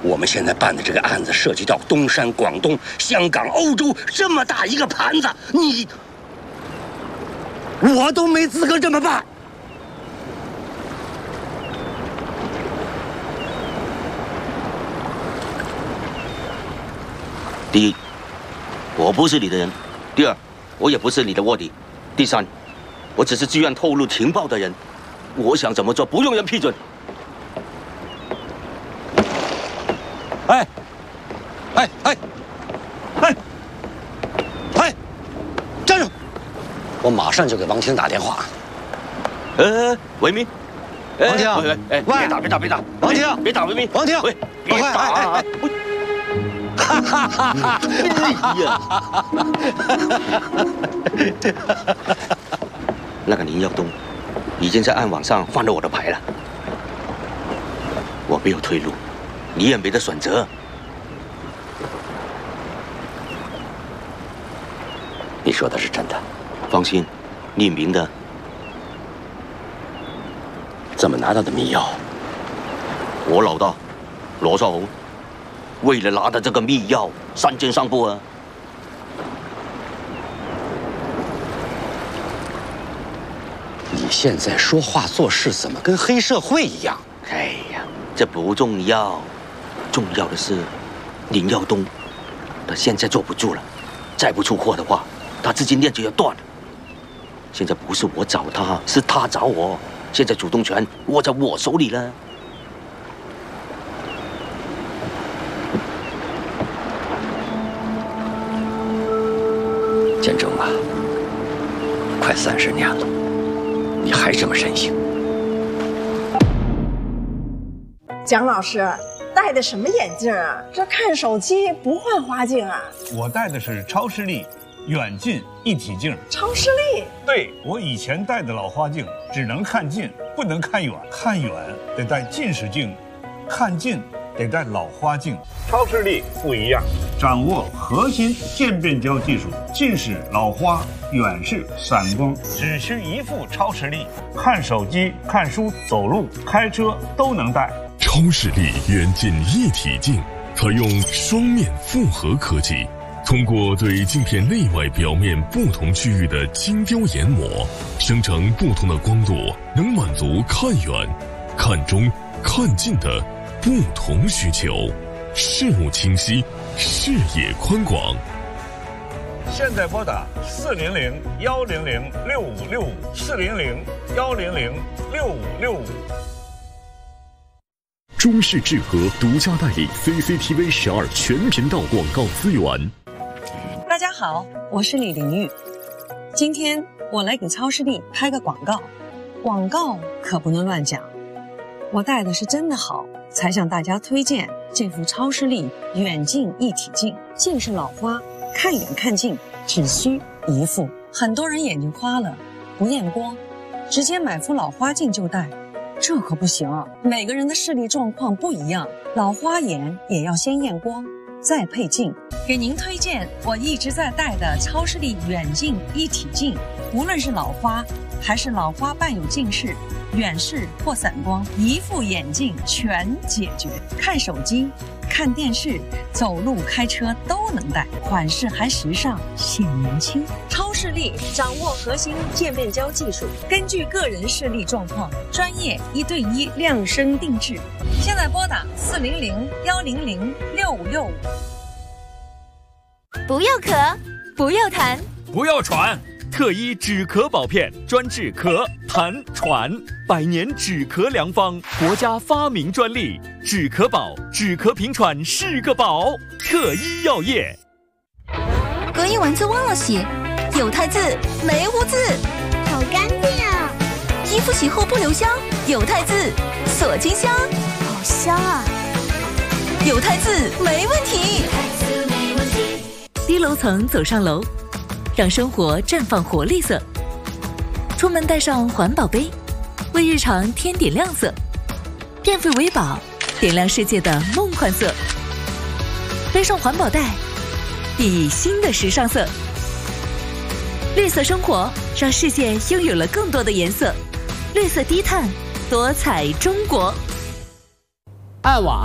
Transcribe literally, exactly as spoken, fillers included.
我们现在办的这个案子涉及到东山、广东、香港、欧洲这么大一个盘子，你我都没资格这么办。 第一，我不是你的人；第二，我也不是你的卧底；第三，我只是自愿透露情报的人。我想怎么做，不用人批准。 哎，哎哎哎哎，站住！我马上就给王婷打电话。 呃，维明， 王婷， 哎哎，别打别打别打， 王婷， 别打维明， 王婷， 喂，别打啊！哈哈哈哈！哎呀，那个林耀东已经在暗网上翻了我的牌了，我没有退路，你也没得选择。 你说的是真的？ 放心，匿名的。 怎么拿到的密钥？ 我老大罗少红为了拿到这个密钥，三肩上步啊！ 你现在说话做事怎么跟黑社会一样？ 哎呀，这不重要，重要的是林耀东，他现在坐不住了，再不出货的话，他资金链就要断了。现在不是我找他，是他找我，现在主动权握在我手里了。 建中啊，快三十年了，你还这么任性。 蒋老师戴的什么眼镜啊？这看手机不换花镜啊？ 我戴的是超视力远近一体镜。 超视力？ 对，我以前戴的老花镜只能看近，不能看远，看远得戴近视镜，看近得戴老花镜。超视力不一样，掌握核心渐变焦技术，近视、老花、远视、散光，只需一副超视力，看手机、看书、走路、开车都能戴。 超视力远近一体镜采用双面复合科技，通过对镜片内外表面不同区域的精雕研磨，生成不同的光度，能满足看远、看中、看近的不同需求，视物清晰，视野宽广。 现在拨打四零零幺零零六五六五四零零幺零零六五六五。 中视智和独家代理 C C T V 十二全频道广告资源。 大家好，我是李玲玉。今天我来给超视力拍个广告，广告可不能乱讲。我戴的是真的好，才向大家推荐这副超视力远近一体镜。近视老花，看远看近只需一副。很多人眼睛花了，不验光，直接买副老花镜就戴。这可不行，每个人的视力状况不一样，老花眼也要先验光，再配镜。给您推荐我一直在戴的超视力远近一体镜，无论是老花还是老花伴有近视、远视或散光，一副眼镜全解决。看手机、看电视、走路、开车都能戴，款式还时尚，显年轻。超视力掌握核心渐变焦技术，根据个人视力状况，专业一对一量身定制。现在拨打四零零幺零零六五六五。 不要咳，不要痰， 不要喘。特医止咳宝片专治咳、痰、喘，百年止咳良方，国家发明专利。止咳宝，止咳平喘是个宝。特医药业。 隔夜丸子忘了洗，有汰渍没污渍， 好干净啊！ 衣服洗后不留香，有汰渍锁金香， 好香啊！ 有汰渍没问题。低楼层走上楼，让生活绽放活力色。出门带上环保杯，为日常添点亮色。电费为宝，点亮世界的梦幻色。背上环保袋，熠熠新的时尚色。绿色生活，让世界拥有了更多的颜色。绿色低碳，多彩中国。 暗网